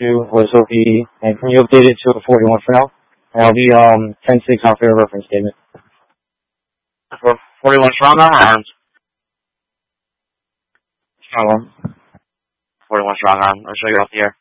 to was OPE, and can you update it to a 41 for now? And I'll be 10-6 on fair reference statement. For 41 strong arm or arms? Strong arm. 41 strong arm. I'll show you off the air.